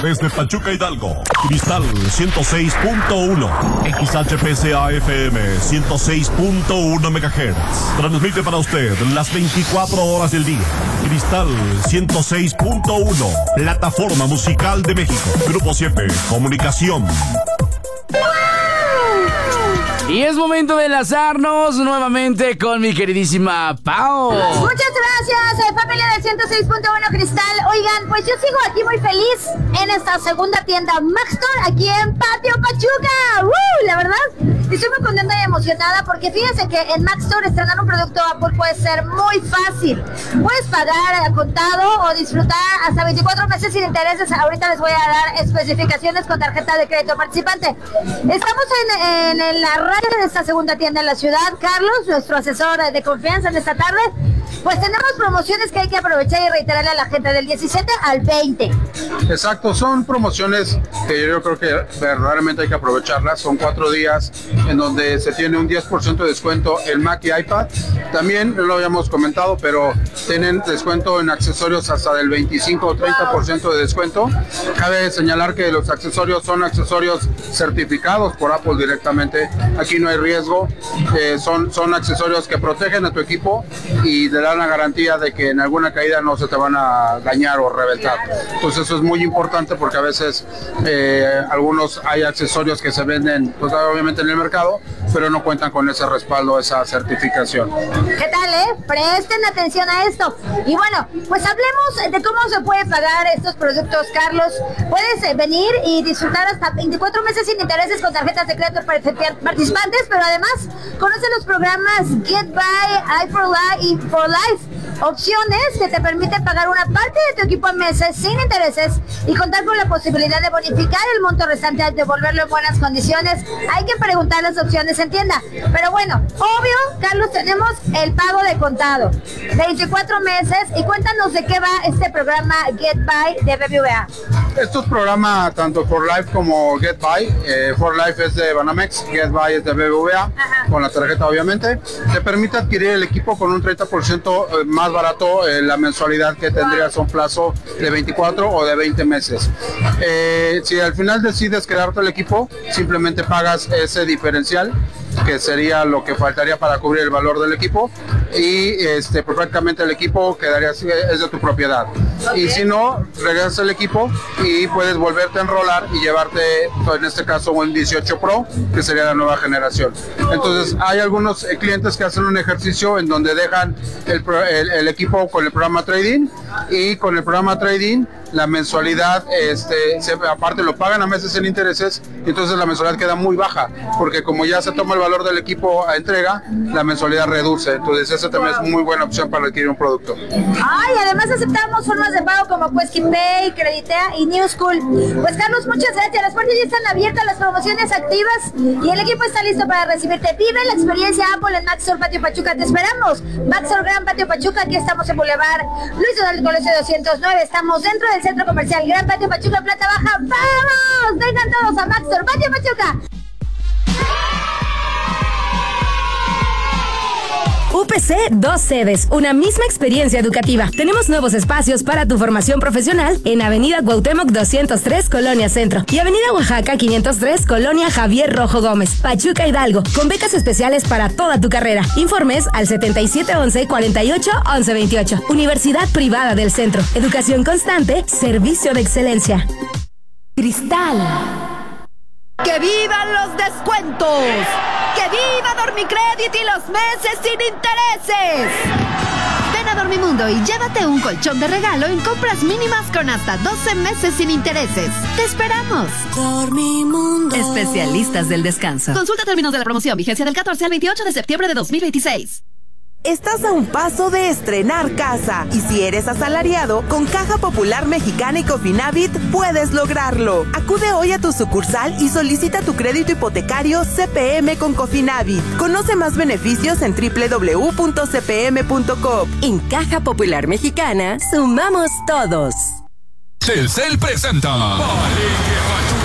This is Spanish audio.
desde Pachuca, Hidalgo. Cristal 106.1. XHPCA FM 106.1 MHz. Transmite para usted las 24 horas del día. Cristal 106.1. Plataforma Musical de México. Grupo 7. Comunicación. Y es momento de enlazarnos nuevamente con mi queridísima Pau. Muchas gracias, familia del 106.1 Cristal. Oigan, pues yo sigo aquí muy feliz en esta segunda tienda Max Store, aquí en Patio Pachuca. La verdad, estoy muy contenta y emocionada porque fíjense que en Max Store estrenar un producto Apple puede ser muy fácil. Puedes pagar a contado o disfrutar hasta 24 meses sin intereses. Ahorita les voy a dar especificaciones con tarjeta de crédito participante. Estamos en la radio de esta segunda tienda en la ciudad. Carlos, nuestro asesor de confianza en esta tarde, pues tenemos promociones que hay que aprovechar y reiterarle a la gente del 17 al 20. Exacto, son promociones que yo creo que verdaderamente hay que aprovecharlas. Son 4 días en donde se tiene un 10% de descuento en Mac y iPad. También lo habíamos comentado, pero tienen descuento en accesorios hasta del 25 o 30% de descuento. Cabe señalar que los accesorios son accesorios certificados por Apple directamente. Aquí no hay riesgo, son accesorios que protegen a tu equipo y le dan la garantía de que en alguna caída no se te van a dañar o reventar. Entonces eso es muy importante porque a veces hay accesorios que se venden pues obviamente en el mercado, pero no cuentan con ese respaldo, esa certificación. ¿Qué tal, Presten atención a esto. Y bueno, pues hablemos de cómo se puede pagar estos productos, Carlos. Puedes venir y disfrutar hasta 24 meses sin intereses con tarjetas de crédito participantes, pero además conoce los programas Get By, iForLife y For Life. Opciones que te permiten pagar una parte de tu equipo en meses sin intereses y contar con la posibilidad de bonificar el monto restante al devolverlo en buenas condiciones. Hay que preguntar las opciones en tienda. Pero bueno, obvio, Carlos, tenemos el pago de contado. 24 meses. Y cuéntanos de qué va este programa Get By de BBVA. Estos programas, tanto For Life como Get By, For Life es de Banamex, Get By es de BBVA, con la tarjeta obviamente, te permite adquirir el equipo con un 30% más barato la mensualidad que tendrías a un plazo de 24 o de 20 meses. Si al final decides quedarte el equipo, simplemente pagas ese diferencial, que sería lo que faltaría para cubrir el valor del equipo, y prácticamente el equipo es de tu propiedad. Okay. Y si no, regresas el equipo y puedes volverte a enrolar y llevarte, en este caso, un 18 Pro, que sería la nueva generación. Entonces hay algunos clientes que hacen un ejercicio en donde dejan el equipo con el programa Trading, y con el programa Trading la mensualidad, aparte lo pagan a meses en intereses, y entonces la mensualidad queda muy baja, porque como ya se toma el valor del equipo a entrega, la mensualidad reduce. Entonces esa también es muy buena opción para adquirir un producto. Ay, además aceptamos formas de pago como QuestKeepPay, Creditea y New School. Pues Carlos, muchas gracias. Las puertas ya están abiertas, las promociones activas y el equipo está listo para recibirte. Vive la experiencia Apple en Max Store Patio Pachuca. Te esperamos. Max Store Gran Patio Pachuca. Aquí estamos en Boulevard Luis Donaldo Colosio 209. Estamos dentro del Centro Comercial Gran Patio Pachuca, planta baja. ¡Vamos! Vengan todos a Max Store Patio Pachuca. UPC, 2 sedes, una misma experiencia educativa. Tenemos nuevos espacios para tu formación profesional en Avenida Cuauhtémoc 203, Colonia Centro, y Avenida Oaxaca 503, Colonia Javier Rojo Gómez, Pachuca, Hidalgo, con becas especiales para toda tu carrera. Informes al 7711-481128. Universidad Privada del Centro. Educación constante, servicio de excelencia. Cristal. ¡Que vivan los descuentos! ¡Que viva Dormicrédito y los meses sin intereses! Ven a Dormimundo y llévate un colchón de regalo en compras mínimas con hasta 12 meses sin intereses. ¡Te esperamos! Dormimundo. Especialistas del descanso. Consulta términos de la promoción. Vigencia del 14 al 28 de septiembre de 2026. Estás a un paso de estrenar casa, y si eres asalariado, con Caja Popular Mexicana y Cofinavit puedes lograrlo. Acude hoy a tu sucursal y solicita tu crédito hipotecario CPM con Cofinavit. Conoce más beneficios en www.cpm.com. En Caja Popular Mexicana, sumamos todos. Telcel presenta Palenque Pachuca.